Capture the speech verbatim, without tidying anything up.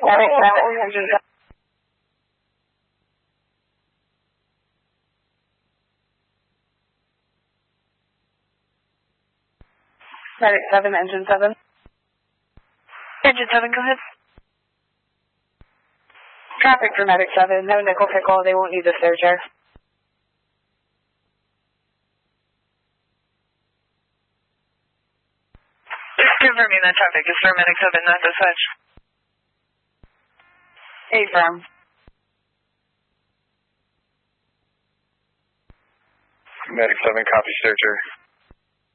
Medic seven, engine seven. Medic seven, engine seven. Engine seven, go ahead. Traffic for Medic seven, no nickel pickle, they won't need the stair chair. Just confirming that traffic is for Medic seven, not dispatch. Affirm. Medic seven, copy stair chair.